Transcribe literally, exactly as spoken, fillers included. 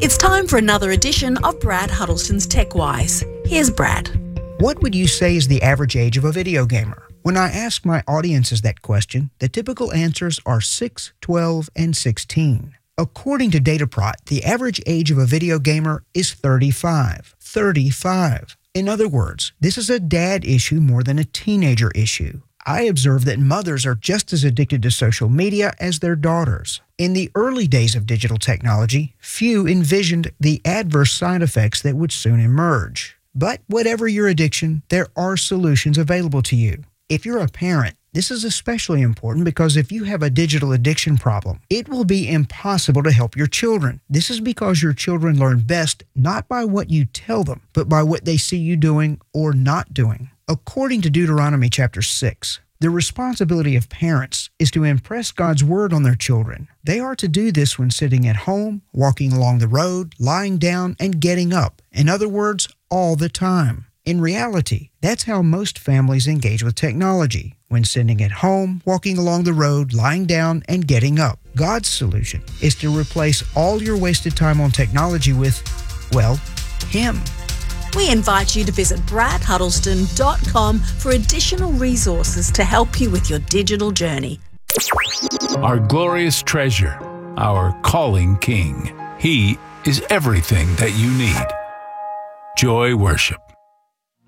It's time for another edition of Brad Huddleston's TechWise. Here's Brad. What would you say is the average age of a video gamer? When I ask my audiences that question, the typical answers are six, twelve, and sixteen. According to Dataprot, the average age of a video gamer is thirty-five. thirty-five. In other words, this is a dad issue more than a teenager issue. I observe that mothers are just as addicted to social media as their daughters. In the early days of digital technology, few envisioned the adverse side effects that would soon emerge. But whatever your addiction, there are solutions available to you. If you're a parent, this is especially important because if you have a digital addiction problem, it will be impossible to help your children. This is because your children learn best not by what you tell them, but by what they see you doing or not doing. According to Deuteronomy chapter six, the responsibility of parents is to impress God's word on their children. They are to do this when sitting at home, walking along the road, lying down, and getting up. In other words, all the time. In reality, that's how most families engage with technology, when sitting at home, walking along the road, lying down, and getting up. God's solution is to replace all your wasted time on technology with, well, Him. We invite you to visit brad huddleston dot com for additional resources to help you with your digital journey. Our glorious treasure, our calling King. He is everything that you need. Joy Worship.